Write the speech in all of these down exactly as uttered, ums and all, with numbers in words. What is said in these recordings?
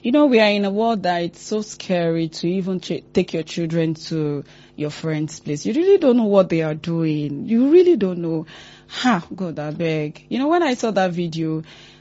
You know, we are in a world that it's so scary to even ch- take your children to your friend's place. You really don't know what they are doing. You really don't know. Ha, God, I beg. You know, when I saw that video,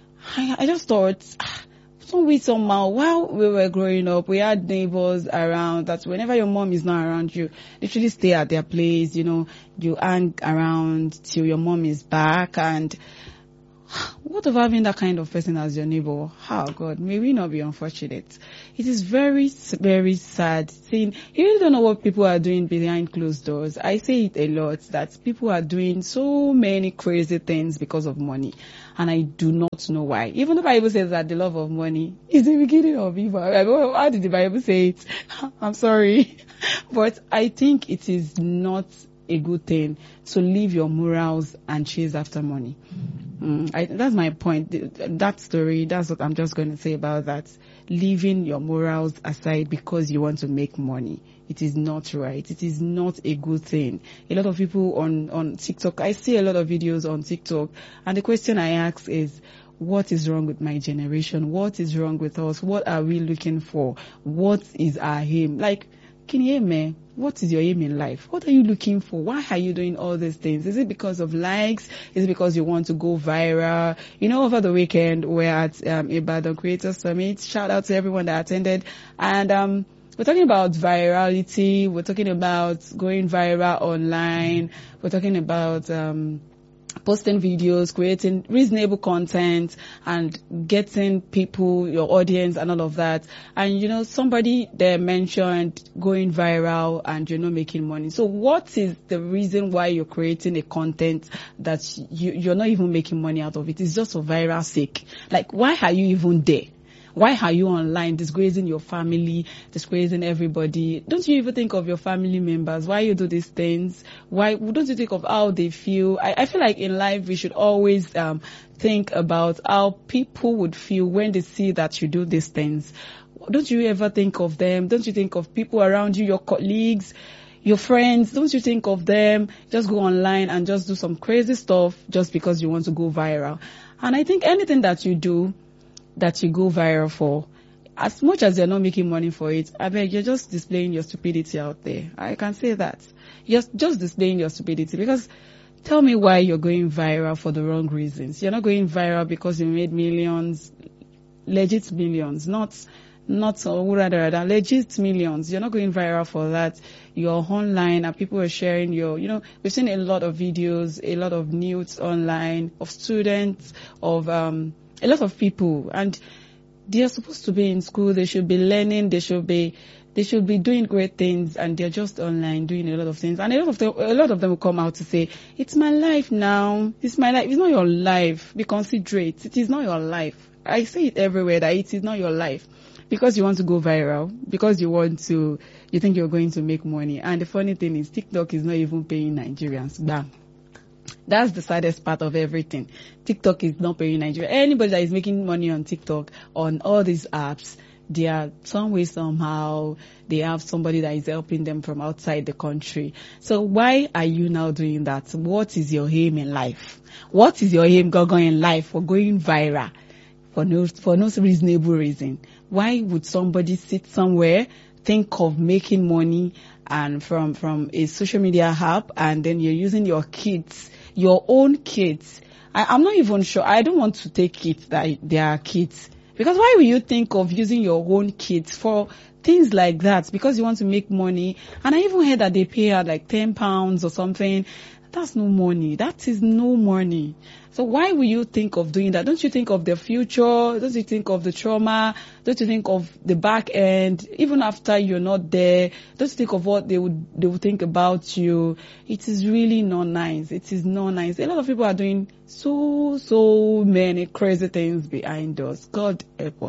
I, I just thought, ah, some way, somehow, while we were growing up, we had neighbors around that whenever your mom is not around, you literally stay at their place, you know, you hang around till your mom is back. And what of having that kind of person as your neighbor? How, God, may we not be unfortunate. It is very, very sad seeing, you really don't know what people are doing behind closed doors. I say it a lot that people are doing so many crazy things because of money. And I do not know why. Even the Bible says that the love of money is the beginning of evil. How did the Bible say it? I'm sorry. But I think it is not a good thing to leave your morals and chase after money. Mm, I, that's my point. That story, that's what I'm just going to say about that. Leaving your morals aside because you want to make money. It is not right. It is not a good thing. A lot of people on, on TikTok, I see a lot of videos on TikTok, and the question I ask is, what is wrong with my generation? What is wrong with us? What are we looking for? What is our aim? Like, can you hear me? What is your aim in life? What are you looking for? Why are you doing all these things? Is it because of likes? Is it because you want to go viral? You know, over the weekend, we're at um, Ibadan Creator Summit. Shout out to everyone that attended. And um, we're talking about virality. We're talking about going viral online. We're talking about um, posting videos, creating reasonable content, and getting people, your audience, and all of that. And, you know, somebody there mentioned going viral and you're not making money. So what is the reason why you're creating a content that you, you're not even making money out of it? It's just for viral sake. Like, why are you even there? Why are you online disgracing your family, disgracing everybody? Don't you even think of your family members? Why you do these things? Why don't you think of how they feel? I, I feel like in life we should always um, think about how people would feel when they see that you do these things. Don't you ever think of them? Don't you think of people around you, your colleagues, your friends? Don't you think of them? Just go online and just do some crazy stuff just because you want to go viral. And I think anything that you do that you go viral for, as much as you're not making money for it, I beg, you're just displaying your stupidity out there. I can say that. You're just displaying your stupidity, because tell me why you're going viral for the wrong reasons. You're not going viral because you made millions, legit millions, not, not, uh, rather, rather, legit millions. You're not going viral for that. You're online and people are sharing your, you know, we've seen a lot of videos, a lot of news online of students, of, um, a lot of people, and they are supposed to be in school. They should be learning. They should be, they should be doing great things, and they're just online doing a lot of things. And a lot of them, a lot of them will come out to say, "It's my life now. It's my life." It's not your life. Be considerate. It is not your life. I say it everywhere that it is not your life, because you want to go viral, because you want to, you think you're going to make money. And the funny thing is, TikTok is not even paying Nigerians. Bam. That's the saddest part of everything. TikTok is not paying Nigeria. Anybody that is making money on TikTok, on all these apps, they are some way, somehow, they have somebody that is helping them from outside the country. So why are you now doing that? What is your aim in life? What is your aim, Gogo, in life for going viral? For no, for no reasonable reason. Why would somebody sit somewhere, think of making money, and from, from a social media app, and then you're using your kids, your own kids? I, I'm not even sure. I don't want to take it that they are kids. Because why will you think of using your own kids for things like that? Because you want to make money. And I even heard that they pay her like ten pounds or something. That's no money. That is no money. So why will you think of doing that? Don't you think of the future? Don't you think of the trauma? Don't you think of the back end? Even after you're not there, don't you think of what they would, they would think about you? It is really not nice. It is not nice. A lot of people are doing so, so many crazy things behind us. God help us.